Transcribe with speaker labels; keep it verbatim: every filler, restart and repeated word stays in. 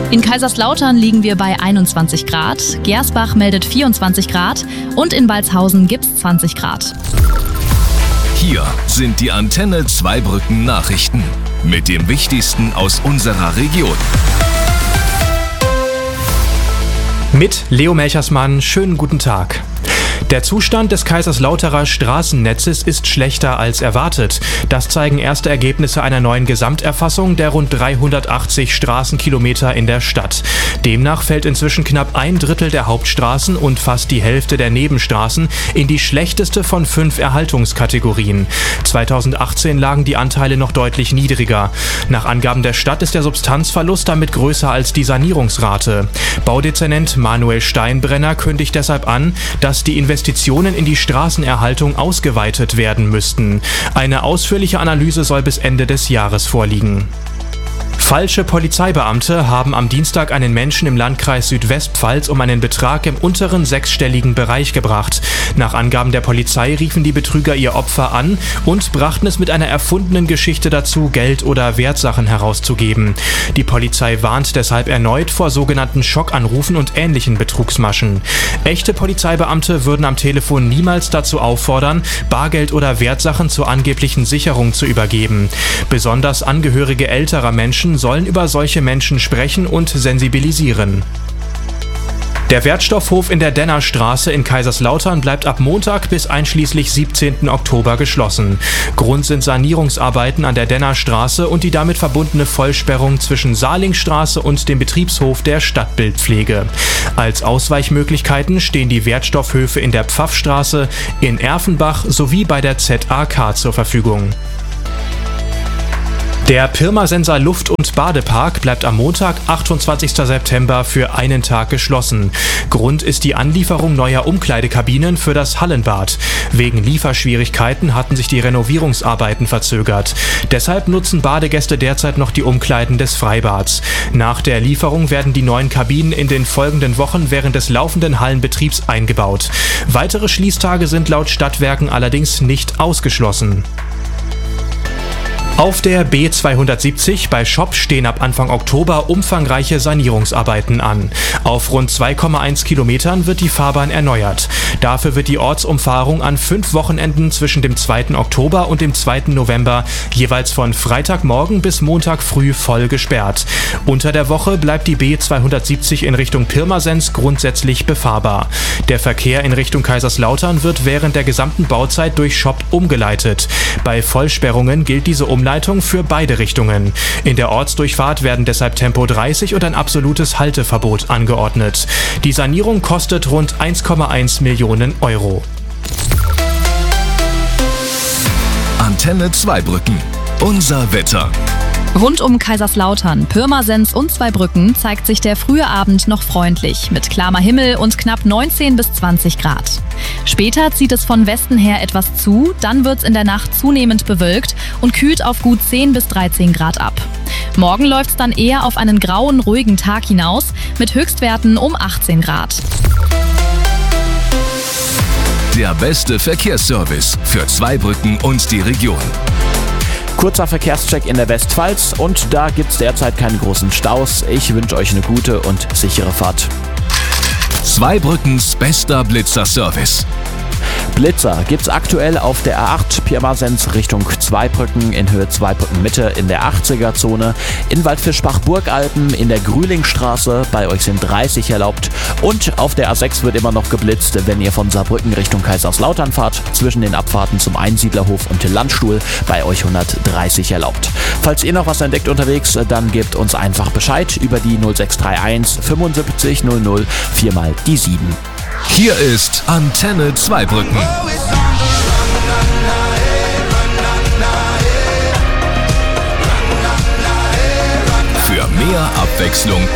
Speaker 1: In Kaiserslautern liegen wir bei einundzwanzig Grad, Gersbach meldet vierundzwanzig Grad und in Walshausen gibt's zwanzig Grad.
Speaker 2: Hier sind die Antenne Zweibrücken Nachrichten mit dem Wichtigsten aus unserer Region.
Speaker 3: Mit Leo Melchersmann, schönen guten Tag. Der Zustand des Kaiserslauterer Straßennetzes ist schlechter als erwartet. Das zeigen erste Ergebnisse einer neuen Gesamterfassung der rund dreihundertachtzig Straßenkilometer in der Stadt. Demnach fällt inzwischen knapp ein Drittel der Hauptstraßen und fast die Hälfte der Nebenstraßen in die schlechteste von fünf Erhaltungskategorien. zweitausendachtzehn lagen die Anteile noch deutlich niedriger. Nach Angaben der Stadt ist der Substanzverlust damit größer als die Sanierungsrate. Baudezernent Manuel Steinbrenner kündigt deshalb an, dass die Investitionen in die Straßenerhaltung ausgeweitet werden müssten. Eine ausführliche Analyse soll bis Ende des Jahres vorliegen. Falsche Polizeibeamte haben am Dienstag einen Menschen im Landkreis Südwestpfalz um einen Betrag im unteren sechsstelligen Bereich gebracht. Nach Angaben der Polizei riefen die Betrüger ihr Opfer an und brachten es mit einer erfundenen Geschichte dazu, Geld oder Wertsachen herauszugeben. Die Polizei warnt deshalb erneut vor sogenannten Schockanrufen und ähnlichen Betrugsmaschen. Echte Polizeibeamte würden am Telefon niemals dazu auffordern, Bargeld oder Wertsachen zur angeblichen Sicherung zu übergeben. Besonders Angehörige älterer Menschen sollen über solche Menschen sprechen und sensibilisieren. Der Wertstoffhof in der Dennerstraße in Kaiserslautern bleibt ab Montag bis einschließlich siebzehnten Oktober geschlossen. Grund sind Sanierungsarbeiten an der Dennerstraße und die damit verbundene Vollsperrung zwischen Salingstraße und dem Betriebshof der Stadtbildpflege. Als Ausweichmöglichkeiten stehen die Wertstoffhöfe in der Pfaffstraße, in Erfenbach sowie bei der Z A K zur Verfügung. Der Pirmasenser Luft- und Badepark bleibt am Montag, achtundzwanzigsten September, für einen Tag geschlossen. Grund ist die Anlieferung neuer Umkleidekabinen für das Hallenbad. Wegen Lieferschwierigkeiten hatten sich die Renovierungsarbeiten verzögert. Deshalb nutzen Badegäste derzeit noch die Umkleiden des Freibads. Nach der Lieferung werden die neuen Kabinen in den folgenden Wochen während des laufenden Hallenbetriebs eingebaut. Weitere Schließtage sind laut Stadtwerken allerdings nicht ausgeschlossen. Auf der B zweihundertsiebzig bei Schopp stehen ab Anfang Oktober umfangreiche Sanierungsarbeiten an. Auf rund zwei Komma eins Kilometern wird die Fahrbahn erneuert. Dafür wird die Ortsumfahrung an fünf Wochenenden zwischen dem zweiten Oktober und dem zweiten November jeweils von Freitagmorgen bis Montag früh voll gesperrt. Unter der Woche bleibt die B zweihundertsiebzig in Richtung Pirmasens grundsätzlich befahrbar. Der Verkehr in Richtung Kaiserslautern wird während der gesamten Bauzeit durch Schopp umgeleitet. Bei Vollsperrungen gilt diese Umleitung für beide Richtungen. In der Ortsdurchfahrt werden deshalb Tempo dreißig und ein absolutes Halteverbot angeordnet. Die Sanierung kostet rund eins Komma eins Millionen Euro.
Speaker 2: Antenne Zweibrücken. Unser Wetter.
Speaker 1: Rund um Kaiserslautern, Pirmasens und Zweibrücken zeigt sich der frühe Abend noch freundlich mit klarem Himmel und knapp neunzehn bis zwanzig Grad. Später zieht es von Westen her etwas zu, dann wird es in der Nacht zunehmend bewölkt und kühlt auf gut zehn bis dreizehn Grad ab. Morgen läuft es dann eher auf einen grauen, ruhigen Tag hinaus mit Höchstwerten um achtzehn Grad.
Speaker 2: Der beste Verkehrsservice für Zweibrücken und die Region.
Speaker 4: Kurzer Verkehrscheck in der Westpfalz und da gibt's derzeit keine großen Staus. Ich wünsche euch eine gute und sichere Fahrt.
Speaker 2: Zweibrückens bester Blitzer-Service.
Speaker 4: Blitzer gibt's aktuell auf der A acht Pirmasens Richtung Zweibrücken in Höhe Zweibrücken Mitte in der achtziger-Zone, in Waldfischbach-Burgalpen in der Grühlingstraße, bei euch sind dreißig erlaubt und auf der A sechs wird immer noch geblitzt, wenn ihr von Saarbrücken Richtung Kaiserslautern fahrt, zwischen den Abfahrten zum Einsiedlerhof und Landstuhl, bei euch hundertdreißig erlaubt. Falls ihr noch was entdeckt unterwegs, dann gebt uns einfach Bescheid über die null sechs drei eins fünfundsiebzig null null vier mal die sieben.
Speaker 2: Hier ist Antenne Zweibrücken. Für mehr Abwechslung